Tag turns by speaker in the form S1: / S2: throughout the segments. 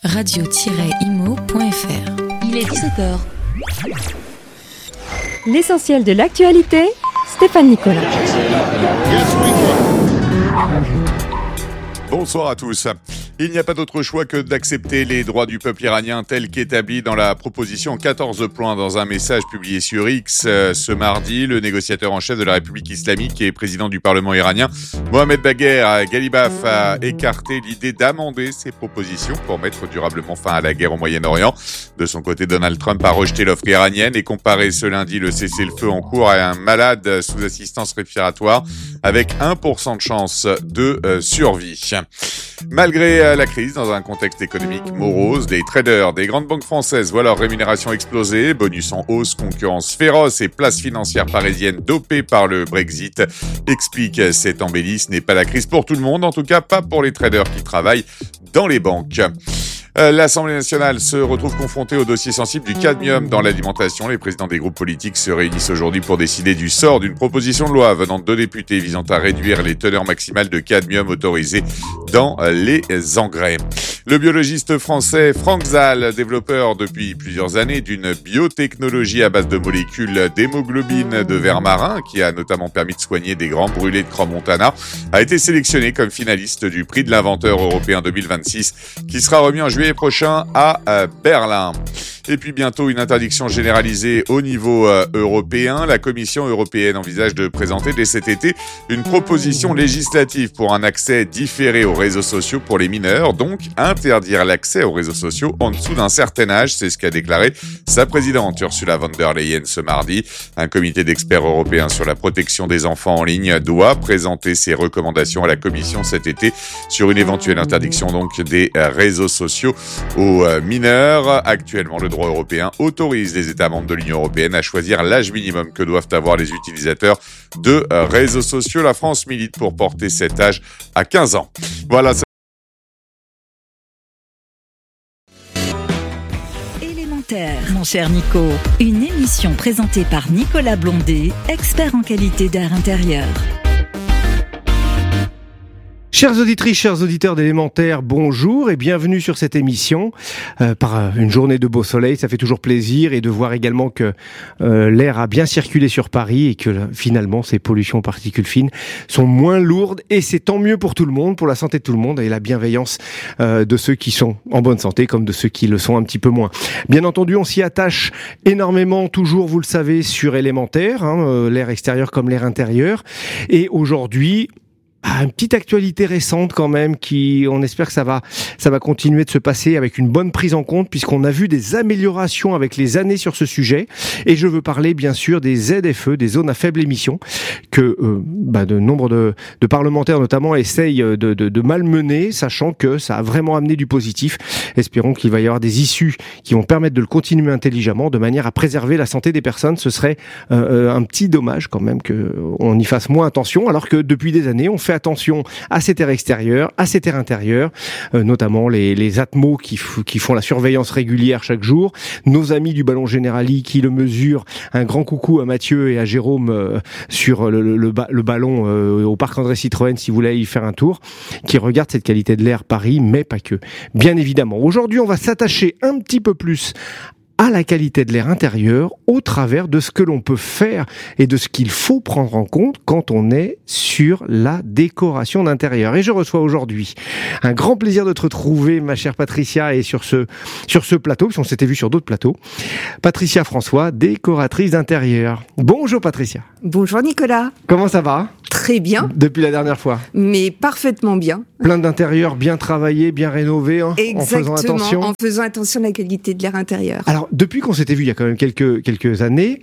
S1: radio-imo.fr.
S2: Il est 17h.
S3: L'essentiel de l'actualité, Stéphane Nicolas.
S4: Bonsoir à tous. Il n'y a pas d'autre choix que d'accepter les droits du peuple iranien tels qu'établis dans la proposition 14 points dans un message publié sur X ce mardi. Le négociateur en chef de la République islamique et président du Parlement iranien, Mohamed Bagher Ghalibaf, a écarté l'idée d'amender ces propositions pour mettre durablement fin à la guerre au Moyen-Orient. De son côté, Donald Trump a rejeté l'offre iranienne et comparé ce lundi le cessez-le-feu en cours à un malade sous assistance respiratoire avec 1% de chance de survie. Malgré la crise, dans un contexte économique morose, les traders des grandes banques françaises voient leur rémunération exploser, bonus en hausse, concurrence féroce et places financières parisiennes dopées par le Brexit. Explique cet embellie, ce n'est pas la crise pour tout le monde, en tout cas pas pour les traders qui travaillent dans les banques. L'Assemblée nationale se retrouve confrontée au dossier sensible du cadmium dans l'alimentation. Les présidents des groupes politiques se réunissent aujourd'hui pour décider du sort d'une proposition de loi venant de 2 députés visant à réduire les teneurs maximales de cadmium autorisées dans les engrais. Le biologiste français Franck Zal, développeur depuis plusieurs années d'une biotechnologie à base de molécules d'hémoglobine de vers marin, qui a notamment permis de soigner des grands brûlés de Crans-Montana, a été sélectionné comme finaliste du prix de l'inventeur européen 2026, qui sera remis en juillet prochain à Berlin. Et puis bientôt une interdiction généralisée au niveau européen. La Commission européenne envisage de présenter dès cet été une proposition législative pour un accès différé aux réseaux sociaux pour les mineurs, donc interdire l'accès aux réseaux sociaux en dessous d'un certain âge, c'est ce qu'a déclaré sa présidente Ursula von der Leyen ce mardi. Un comité d'experts européens sur la protection des enfants en ligne doit présenter ses recommandations à la Commission cet été sur une éventuelle interdiction donc des réseaux sociaux aux mineurs. Actuellement, le droit européen autorise les États membres de l'Union européenne à choisir l'âge minimum que doivent avoir les utilisateurs de réseaux sociaux. La France milite pour porter cet âge à 15 ans. Voilà.
S2: Élémentaire, mon cher Nico. Une émission présentée par Nicolas Blondet, expert en qualité d'air intérieur.
S5: Chères auditrices, chers auditeurs d'Élémentaire, bonjour et bienvenue sur cette émission. Par une journée de beau soleil, ça fait toujours plaisir, et de voir également que l'air a bien circulé sur Paris et que finalement ces pollutions aux particules fines sont moins lourdes, et c'est tant mieux pour tout le monde, pour la santé de tout le monde et la bienveillance de ceux qui sont en bonne santé comme de ceux qui le sont un petit peu moins. Bien entendu, on s'y attache énormément, toujours, vous le savez, sur Élémentaire, l'air extérieur comme l'air intérieur. Et aujourd'hui, une petite actualité récente quand même, qui, on espère que ça va continuer de se passer avec une bonne prise en compte, puisqu'on a vu des améliorations avec les années sur ce sujet. Et je veux parler bien sûr des ZFE, des zones à faible émission, que de nombre de parlementaires notamment essayent de malmener, sachant que ça a vraiment amené du positif. Espérons qu'il va y avoir des issues qui vont permettre de le continuer intelligemment, de manière à préserver la santé des personnes. Ce serait un petit dommage quand même qu'on y fasse moins attention, alors que depuis des années on fait attention à cet air extérieur, à cet air intérieur, notamment les Atmos qui font la surveillance régulière chaque jour, nos amis du Ballon Generali qui le mesurent. Un grand coucou à Mathieu et à Jérôme sur le ballon au parc André Citroën, si vous voulez y faire un tour, qui regardent cette qualité de l'air Paris, mais pas que. Bien évidemment, aujourd'hui on va s'attacher un petit peu plus à la qualité de l'air intérieur au travers de ce que l'on peut faire et de ce qu'il faut prendre en compte quand on est sur la décoration d'intérieur. Et je reçois aujourd'hui un grand plaisir de te retrouver, ma chère Patricia, et sur ce plateau, puisqu'on s'était vu sur d'autres plateaux. Patricia François, décoratrice d'intérieur. Bonjour Patricia.
S6: Bonjour Nicolas.
S5: Comment ça va ?
S6: Très bien.
S5: Depuis la dernière fois.
S6: Mais parfaitement bien.
S5: Plein d'intérieurs bien travaillés, bien rénovés,
S6: Exactement,
S5: en faisant
S6: attention à la qualité de l'air intérieur.
S5: Alors, depuis qu'on s'était vu il y a quand même quelques années,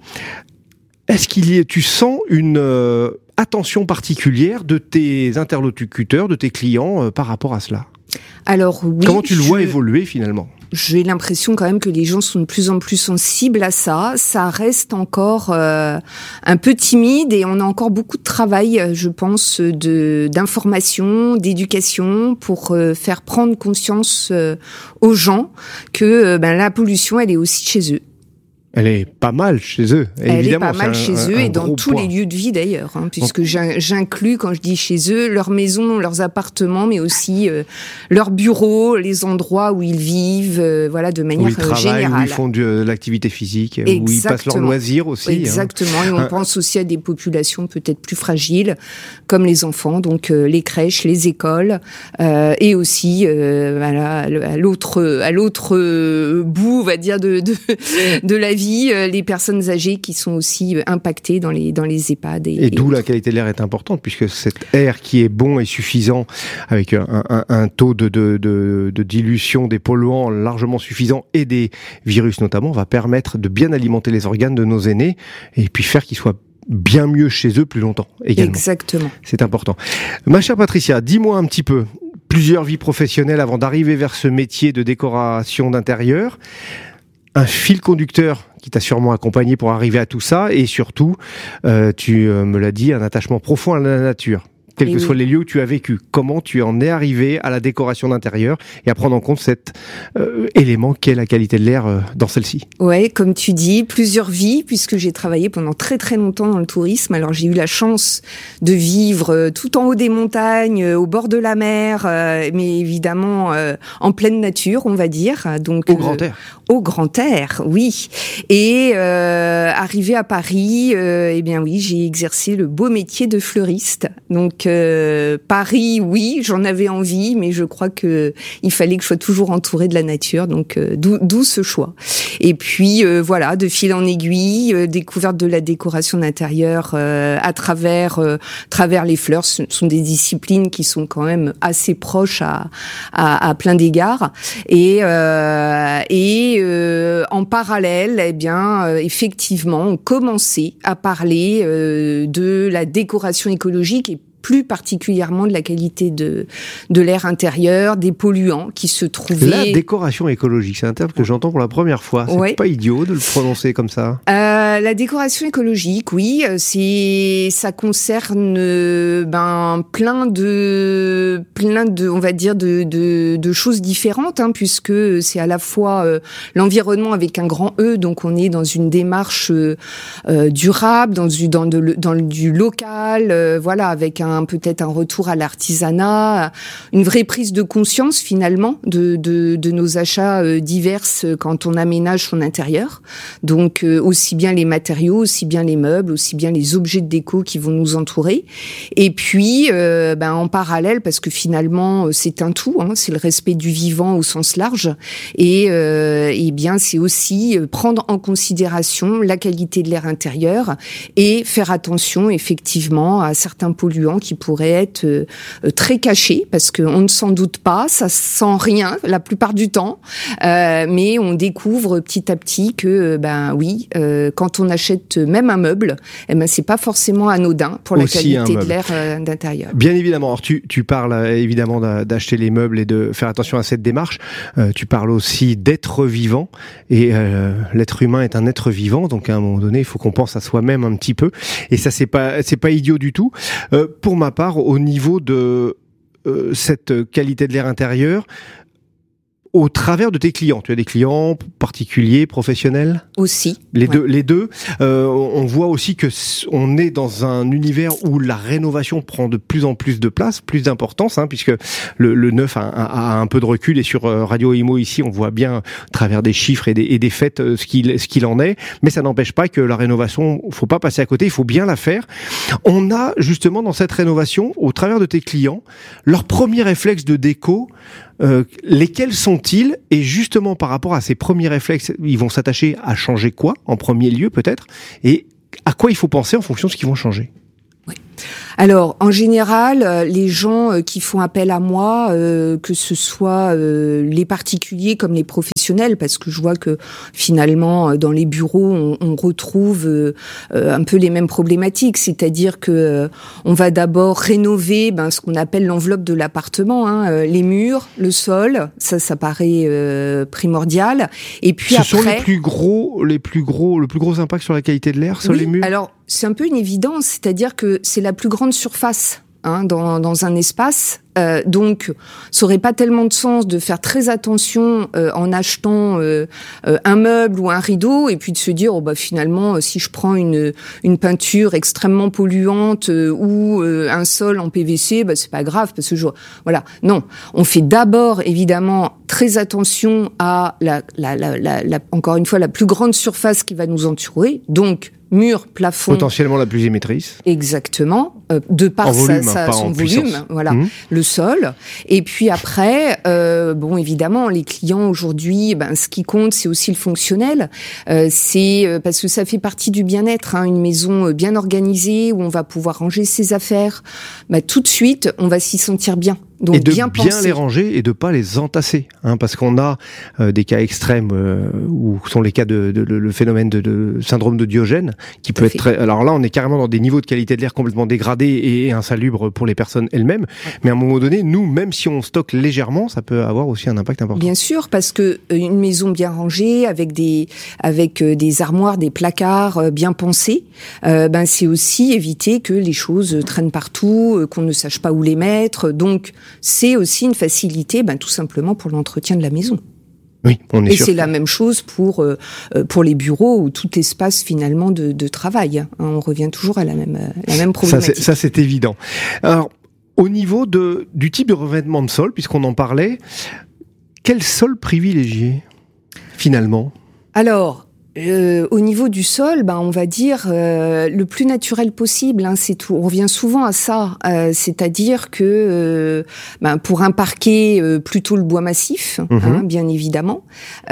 S5: est-ce tu sens une attention particulière de tes interlocuteurs, de tes clients par rapport à cela ?
S6: Alors oui.
S5: Comment tu le vois évoluer finalement ?
S6: J'ai l'impression quand même que les gens sont de plus en plus sensibles à ça. Ça reste encore un peu timide, et on a encore beaucoup de travail, je pense, d'information, d'éducation, pour faire prendre conscience aux gens que la pollution, elle est aussi chez eux.
S5: Elle est pas mal chez eux.
S6: Elle est pas mal chez eux et dans tous les lieux de vie d'ailleurs, puisque j'inclus, quand je dis chez eux, leurs maisons, leurs appartements, mais aussi leurs bureaux, les endroits où ils vivent, de manière générale.
S5: Où ils font de l'activité physique, où ils passent leurs loisirs aussi.
S6: Exactement, et on pense aussi à des populations peut-être plus fragiles, comme les enfants, donc les crèches, les écoles, et aussi à l'autre bout, on va dire, de la vie, les personnes âgées qui sont aussi impactées dans les EHPAD.
S5: Et d'où la qualité de l'air est importante, puisque cet air qui est bon et suffisant, avec un taux de dilution des polluants largement suffisant et des virus notamment, va permettre de bien alimenter les organes de nos aînés et puis faire qu'ils soient bien mieux chez eux plus longtemps également.
S6: Exactement.
S5: C'est important. Ma chère Patricia, dis-moi un petit peu, plusieurs vies professionnelles avant d'arriver vers ce métier de décoration d'intérieur. Un fil conducteur qui t'a sûrement accompagné pour arriver à tout ça, et surtout, tu me l'as dit, un attachement profond à la nature. Quels que soient les lieux où tu as vécu, comment tu en es arrivé à la décoration d'intérieur et à prendre en compte cet élément qu'est la qualité de l'air dans celle-ci.
S6: Ouais, comme tu dis, plusieurs vies, puisque j'ai travaillé pendant très très longtemps dans le tourisme. Alors j'ai eu la chance de vivre tout en haut des montagnes, au bord de la mer, mais évidemment en pleine nature, on va dire. Donc
S5: au grand air.
S6: Au grand air, oui. Et arrivé à Paris, j'ai exercé le beau métier de fleuriste. Donc Paris, oui, j'en avais envie, mais je crois que il fallait que je sois toujours entourée de la nature, donc d'où ce choix. Et puis de fil en aiguille, découverte de la décoration d'intérieur à travers les fleurs. Ce sont des disciplines qui sont quand même assez proches à plein d'égards. Et en parallèle, effectivement, on commençait à parler de la décoration écologique et plus particulièrement de la qualité de l'air intérieur, des polluants qui se trouvaient...
S5: La décoration écologique, c'est un terme que j'entends pour la premire fois. C'est pas idiot de le prononcer comme ça.
S6: La décoration écologique, oui, ça concerne plein de on va dire de choses différentes, puisque c'est à la fois l'environnement avec un grand E, donc on est dans une démarche durable, dans du local, avec peut-être un retour à l'artisanat, une vraie prise de conscience finalement de nos achats divers quand on aménage son intérieur. Donc aussi bien les matériaux, aussi bien les meubles, aussi bien les objets de déco qui vont nous entourer. Et puis en parallèle, parce que finalement c'est un tout, c'est le respect du vivant au sens large, et c'est aussi prendre en considération la qualité de l'air intérieur et faire attention effectivement à certains polluants qui pourraient être très cachés, parce qu'on ne s'en doute pas, ça sent rien la plupart du temps, mais on découvre petit à petit que quand on achète même un meuble, c'est pas forcément anodin pour la qualité de l'air d'intérieur.
S5: Bien évidemment. Alors tu parles évidemment d'acheter les meubles et de faire attention à cette démarche. Tu parles aussi d'être vivant, et l'être humain est un être vivant, donc à un moment donné il faut qu'on pense à soi-même un petit peu, et ça c'est pas idiot du tout. Pour ma part, au niveau de cette qualité de l'air intérieur, au travers de tes clients, tu as des clients particuliers, professionnels aussi. Les deux. On voit aussi que on est dans un univers où la rénovation prend de plus en plus de place, plus d'importance, puisque le neuf a un peu de recul, et sur Radio Imo ici, on voit bien à travers des chiffres et des faits ce qu'il en est. Mais ça n'empêche pas que la rénovation, faut pas passer à côté, il faut bien la faire. On a justement dans cette rénovation, au travers de tes clients, leur premier réflexe de déco. Lesquels sont-ils? Et justement, par rapport à ces premiers réflexes, ils vont s'attacher à changer quoi, en premier lieu peut-être? Et à quoi il faut penser en fonction de ce qu'ils vont changer?
S6: Oui. Alors, en général, les gens qui font appel à moi, que ce soit les particuliers comme les professionnels, parce que je vois que finalement, dans les bureaux, on retrouve un peu les mêmes problématiques, c'est-à-dire que on va d'abord rénover ce qu'on appelle l'enveloppe de l'appartement, les murs, le sol, ça paraît primordial. Et puis
S5: ce sont le plus gros impact sur la qualité de l'air, sur les murs.
S6: Alors, c'est un peu une évidence, c'est-à-dire que c'est la plus grande surface dans un espace. Donc, ça aurait pas tellement de sens de faire très attention en achetant un meuble ou un rideau et puis de se dire finalement si je prends une peinture extrêmement polluante ou un sol en PVC, c'est pas grave parce que voilà. Non, on fait d'abord évidemment très attention à encore une fois la plus grande surface qui va nous entourer. Donc mur, plafond.
S5: Potentiellement la plus émettrice.
S6: Exactement. De par
S5: volume,
S6: son volume, voilà, le sol. Et puis après, évidemment, les clients aujourd'hui, ce qui compte, c'est aussi le fonctionnel. C'est parce que ça fait partie du bien-être, une maison bien organisée où on va pouvoir ranger ses affaires. Tout de suite, on va s'y sentir bien. Donc,
S5: et de
S6: bien
S5: les ranger et de pas les entasser, parce qu'on a des cas extrêmes où sont les cas de le phénomène de syndrome de Diogène qui peut être très... Alors là, on est carrément dans des niveaux de qualité de l'air complètement dégradés et insalubres pour les personnes elles-mêmes. Ouais. Mais à un moment donné, nous, même si on stocke légèrement, ça peut avoir aussi un impact important.
S6: Bien sûr, parce que une maison bien rangée avec des armoires, des placards bien pensés, c'est aussi éviter que les choses traînent partout, qu'on ne sache pas où les mettre. Donc c'est aussi une facilité, tout simplement pour l'entretien de la maison.
S5: Oui, on est sûr.
S6: Et c'est la même chose pour les bureaux ou tout espace finalement de travail. On revient toujours à la même problématique.
S5: Ça c'est évident. Alors, au niveau du type de revêtement de sol, puisqu'on en parlait, quel sol privilégier finalement ?
S6: Alors, au niveau du sol, on va dire le plus naturel possible, c'est tout. On revient souvent à ça, c'est-à-dire que pour un parquet, plutôt le bois massif, bien évidemment.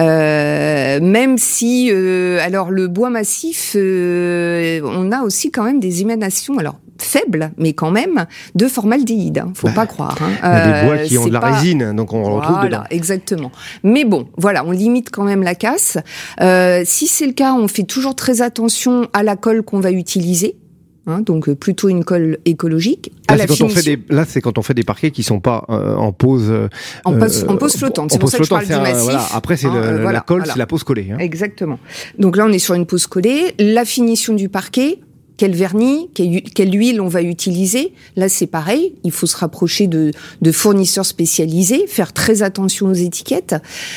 S6: Même si, alors le bois massif, on a aussi quand même des émanations. Alors faible, mais quand même, de formaldéhyde. Faut pas croire.
S5: Il y a des bois qui ont de la résine, donc on retrouve dedans.
S6: Exactement. Mais bon, voilà, on limite quand même la casse. Si c'est le cas, on fait toujours très attention à la colle qu'on va utiliser. Donc plutôt une colle écologique.
S5: Là, c'est quand on fait des parquets qui sont pas en pose
S6: en pose flottante. C'est pour ça que je parle du massif.
S5: Après, c'est la colle, c'est la pose collée.
S6: Exactement. Donc là, on est sur une pose collée. La finition du parquet. Quel vernis, quelle huile on va utiliser. Là, c'est pareil. Il faut se rapprocher de fournisseurs spécialisés, faire très attention aux étiquettes.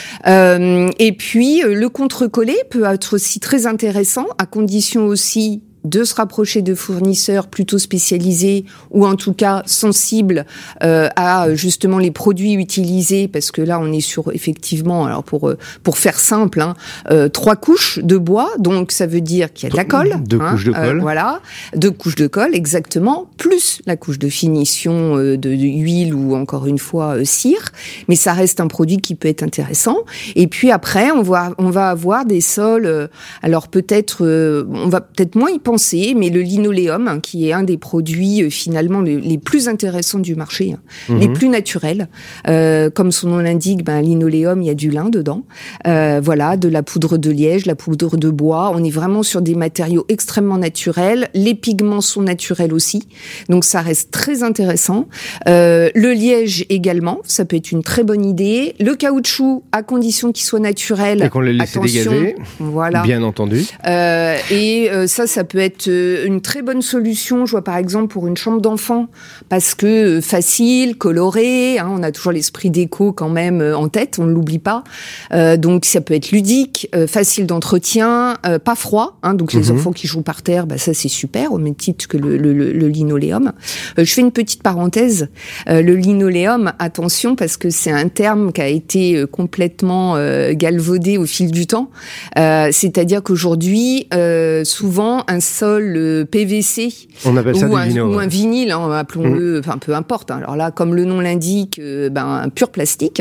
S6: Et puis, le contre-collé peut être aussi très intéressant, à condition aussi de se rapprocher de fournisseurs plutôt spécialisés ou en tout cas sensibles à justement les produits utilisés, parce que là on est sur effectivement, alors pour faire simple, 3 couches de bois, donc ça veut dire qu'il y a de la colle,
S5: 2 couches de colle,
S6: voilà, 2 couches de colle exactement, plus la couche de finition de huile ou encore une fois cire, mais ça reste un produit qui peut être intéressant. Et puis après on va avoir des sols, alors peut-être on va peut-être moins y penser, mais le linoléum, qui est un des produits finalement les plus intéressants du marché, les plus naturels. Comme son nom l'indique, linoléum, il y a du lin dedans. Voilà, de la poudre de liège, la poudre de bois. On est vraiment sur des matériaux extrêmement naturels. Les pigments sont naturels aussi. Donc ça reste très intéressant. Le liège également, ça peut être une très bonne idée. Le caoutchouc, à condition qu'il soit naturel.
S5: Et qu'on le laisse dégazer.
S6: Voilà.
S5: Bien entendu.
S6: Et ça peut être une très bonne solution, je vois par exemple pour une chambre d'enfant, parce que facile, coloré, on a toujours l'esprit déco quand même en tête, on ne l'oublie pas. Donc ça peut être ludique, facile d'entretien, pas froid, donc les enfants qui jouent par terre, ça c'est super, au même titre que le linoléum. Je fais une petite parenthèse, le linoléum, attention, parce que c'est un terme qui a été complètement galvaudé au fil du temps, c'est-à-dire qu'aujourd'hui, souvent un sol PVC,
S5: on appelle ça
S6: ou un vinyle, appelons-le, peu importe. Alors là, comme le nom l'indique, un pur plastique.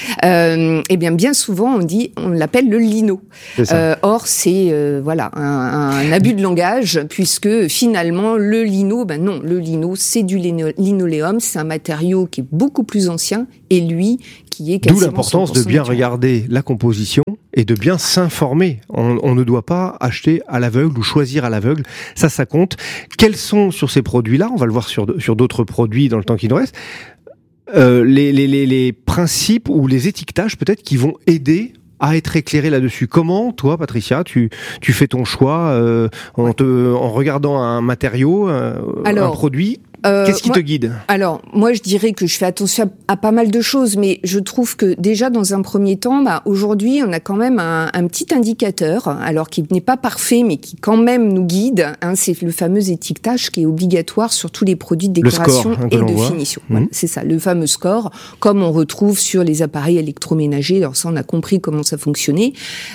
S6: Bien souvent on l'appelle le lino. Or c'est un abus de langage, puisque finalement le lino, non, le lino c'est du linoléum, c'est un matériau qui est beaucoup plus ancien et lui qui est quasiment 100%
S5: D'où l'importance de bien regarder la composition et de bien s'informer. On ne doit pas acheter à l'aveugle ou choisir à l'aveugle. Ça compte. Quels sont sur ces produits-là, on va le voir sur d'autres produits dans le temps qui nous reste, les principes ou les étiquetages peut-être qui vont aider à être éclairé là-dessus. Comment, toi, Patricia, tu fais ton choix en regardant un matériau, un produit? Qu'est-ce qui te guide ?
S6: Alors, moi, je dirais que je fais attention à pas mal de choses, mais je trouve que déjà, dans un premier temps, aujourd'hui, on a quand même un petit indicateur, alors qui n'est pas parfait, mais qui quand même nous guide. C'est le fameux étiquetage qui est obligatoire sur tous les produits de décoration et de finition. Voilà, c'est ça, le fameux score, comme on retrouve sur les appareils électroménagers. Alors ça, on a compris comment ça fonctionnait.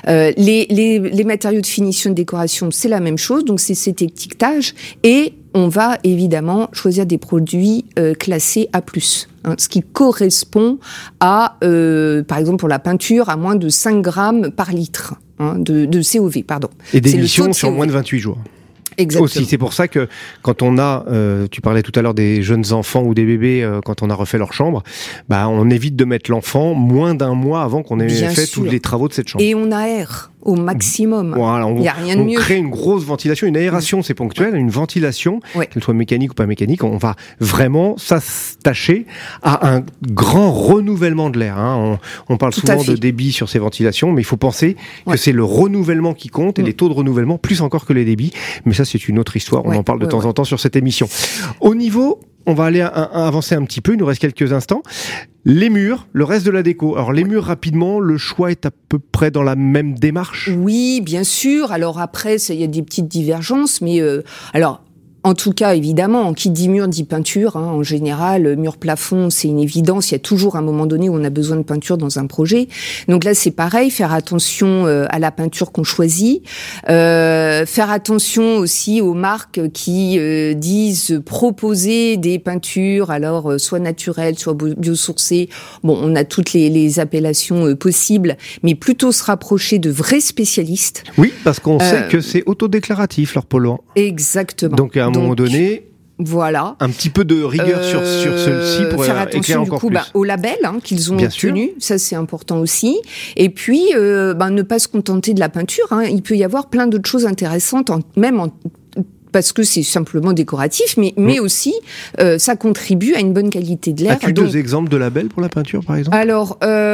S6: Les matériaux de finition et de décoration, c'est la même chose. Donc, c'est cet étiquetage et on va évidemment choisir des produits classés A+, ce qui correspond à, par exemple pour la peinture, à moins de 5 grammes par litre de COV, pardon.
S5: Et d'émissions sur moins de 28 jours.
S6: Exactement.
S5: Aussi, c'est pour ça que quand on a, tu parlais tout à l'heure des jeunes enfants ou des bébés, quand on a refait leur chambre, on évite de mettre l'enfant moins d'un mois avant qu'on ait fait tous les travaux de cette chambre.
S6: Et on aère au maximum.
S5: Voilà,
S6: il n'y a rien de mieux.
S5: On crée une grosse ventilation, une aération, c'est ponctuel, une ventilation, qu'elle soit mécanique ou pas mécanique, on va vraiment s'attacher à un grand renouvellement de l'air. On parle souvent de débit sur ces ventilations, mais il faut penser que c'est le renouvellement qui compte et les taux de renouvellement, plus encore que les débits. Mais ça, c'est une autre histoire. On en parle de temps en temps sur cette émission. Au niveau, on va aller avancer un petit peu, il nous reste quelques instants. Les murs, le reste de la déco. Alors les murs, rapidement, le choix est à peu près dans la même démarche ?
S6: Oui, bien sûr. Alors après, il y a des petites divergences, mais en tout cas, évidemment, qui dit mur dit peinture. En général, mur-plafond, c'est une évidence. Il y a toujours un moment donné où on a besoin de peinture dans un projet. Donc là, c'est pareil, faire attention à la peinture qu'on choisit. Faire attention aussi aux marques qui disent proposer des peintures, alors soit naturelles, soit biosourcées. Bon, on a toutes les appellations possibles, mais plutôt se rapprocher de vrais spécialistes.
S5: Oui, parce qu'on sait que c'est autodéclaratif, leur polluant.
S6: Exactement.
S5: Donc à un moment donné,
S6: voilà,
S5: un petit peu de rigueur sur celle-ci pour
S6: faire attention du coup au label qu'ils ont obtenu, ça c'est important aussi. Et puis ne pas se contenter de la peinture. Il peut y avoir plein d'autres choses intéressantes, parce que c'est simplement décoratif, mais aussi ça contribue à une bonne qualité de l'air.
S5: As-tu deux exemples de labels pour la peinture, par exemple ?
S6: Alors,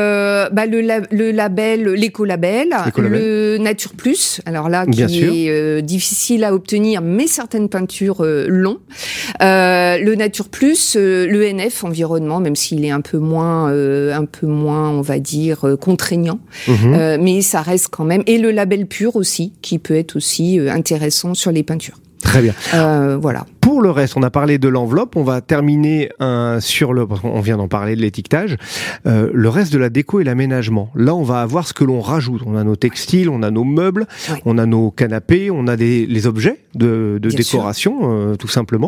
S6: le label, l'écolabel, le Nature Plus, alors là, qui est difficile à obtenir, mais certaines peintures l'ont. Le Nature Plus, l'ENF environnement, même s'il est un peu moins, on va dire, contraignant, mais ça reste quand même. Et le label Pur aussi, qui peut être aussi intéressant sur les peintures.
S5: Très bien.
S6: Voilà.
S5: Pour le reste, on a parlé de l'enveloppe, on va terminer on vient d'en parler de l'étiquetage, le reste de la déco et l'aménagement. Là, on va avoir ce que l'on rajoute. On a nos textiles, on a nos meubles, on a nos canapés, on a les objets de décoration, tout simplement.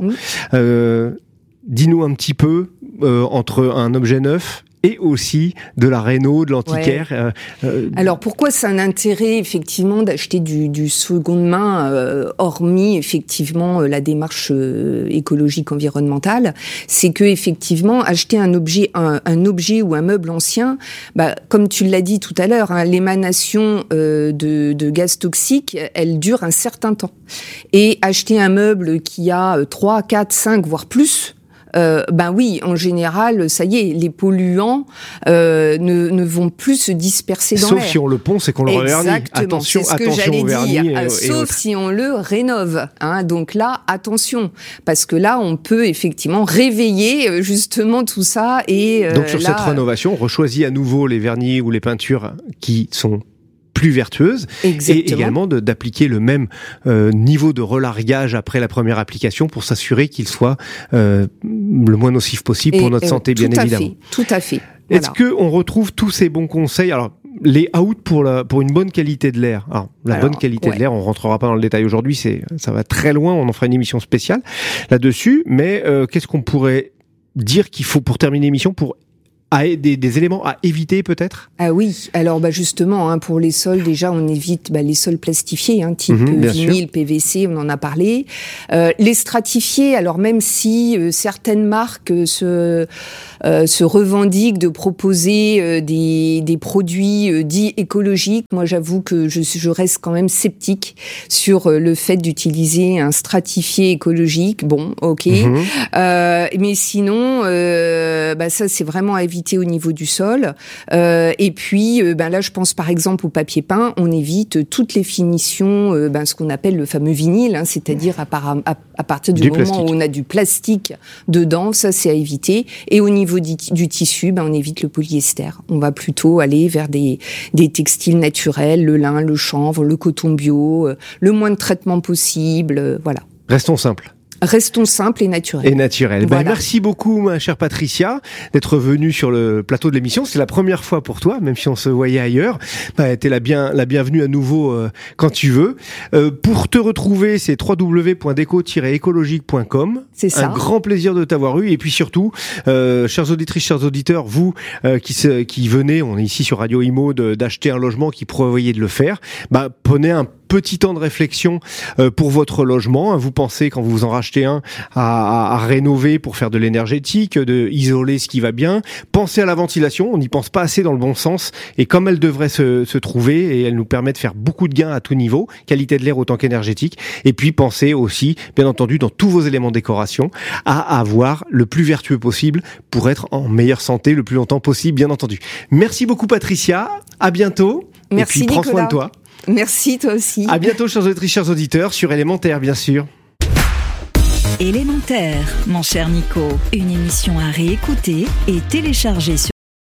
S5: Dis-nous un petit peu, entre un objet neuf et aussi de la réno, de l'antiquaire.
S6: Alors pourquoi c'est un intérêt effectivement d'acheter du seconde main, hormis effectivement la démarche écologique environnementale, c'est que effectivement acheter un objet ou un meuble ancien, comme tu l'as dit tout à l'heure, l'émanation de gaz toxiques, elle dure un certain temps. Et acheter un meuble qui a 3, 4, 5 voire plus, oui, en général, ça y est, les polluants ne vont plus se disperser dans l'air.
S5: Sauf si on le ponce et qu'on le revernit. Attention,
S6: c'est ce que j'allais dire. Sauf si on le rénove. Donc là, attention, parce que là, on peut effectivement réveiller justement tout ça. Et
S5: donc sur cette rénovation, on rechoisit à nouveau les vernis ou les peintures qui sont plus vertueuse. Exactement. Et également d'appliquer le même niveau de relargage après la première application pour s'assurer qu'il soit le moins nocif possible pour notre santé, bien évidemment.
S6: Tout à fait.
S5: Est-ce qu'on retrouve tous ces bons conseils ? Alors, les outs pour une bonne qualité de l'air. Alors, bonne qualité de l'air, on rentrera pas dans le détail aujourd'hui, ça va très loin, on en fera une émission spéciale là-dessus, mais qu'est-ce qu'on pourrait dire qu'il faut pour terminer l'émission pour des éléments à éviter peut-être ?
S6: Ah oui, alors justement, pour les sols, déjà on évite les sols plastifiés, type vinyle, PVC, on en a parlé. Les stratifiés, alors même si certaines marques se revendiquent de proposer des produits dits écologiques, moi j'avoue que je reste quand même sceptique sur le fait d'utiliser un stratifié écologique. Bon, ok. Mais sinon, ça c'est vraiment à éviter. éviter au niveau du sol. Et puis, là, je pense par exemple au papier peint. On évite toutes les finitions, ce qu'on appelle le fameux vinyle, c'est-à-dire à partir du moment
S5: plastique.
S6: où on a du plastique dedans, ça c'est à éviter. Et au niveau du tissu, on évite le polyester. On va plutôt aller vers des textiles naturels, le lin, le chanvre, le coton bio, le moins de traitement possible, voilà.
S5: Restons simples.
S6: Restons simples et naturels.
S5: Et naturels.
S6: Voilà.
S5: Merci beaucoup, ma chère Patricia, d'être venue sur le plateau de l'émission. C'est la première fois pour toi, même si on se voyait ailleurs. T'es la bienvenue à nouveau quand tu veux. Pour te retrouver, c'est www.deco-écologique.com.
S6: C'est ça.
S5: Un grand plaisir de t'avoir eu. Et puis surtout, chères auditrices, chers auditeurs, vous qui venez, on est ici sur Radio Imo, d'acheter un logement, qui prévoyez de le faire, prenez un petit temps de réflexion pour votre logement. Vous pensez, quand vous vous en rachetez un, à rénover pour faire de l'énergétique, de isoler ce qui va bien. Pensez à la ventilation, on n'y pense pas assez dans le bon sens, et comme elle devrait se trouver, et elle nous permet de faire beaucoup de gains à tout niveau, qualité de l'air autant qu'énergétique. Et puis pensez aussi, bien entendu, dans tous vos éléments de décoration, à avoir le plus vertueux possible pour être en meilleure santé le plus longtemps possible, bien entendu. Merci beaucoup Patricia, à bientôt.
S6: Merci
S5: et puis prends
S6: Nicolas.
S5: soin de toi.
S6: Merci, toi aussi.
S5: À bientôt, chers auditrices, chers auditeurs, sur Élémentaire, bien sûr.
S2: Élémentaire, mon cher Nico. Une émission à réécouter et télécharger sur